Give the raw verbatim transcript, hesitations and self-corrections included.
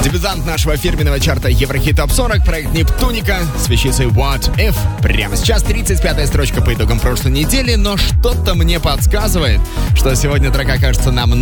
Дебютант нашего фирменного чарта Еврохит Топ сорок, проект Нептуника с вещицей What If. Прямо сейчас тридцать пятая строчка по итогам прошлой недели, но что-то мне подсказывает, что сегодня трек окажется нам